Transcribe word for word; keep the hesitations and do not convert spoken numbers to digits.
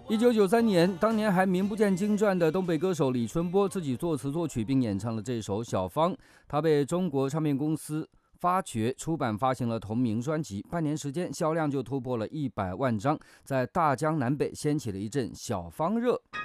一九九三年，当年还名不见经传的东北歌手李春波自己作词作曲并演唱了这首《小芳》，他被中国唱片公司发掘，出版发行了同名专辑，半年时间销量就突破了一百万张，在大江南北掀起了一阵小芳热。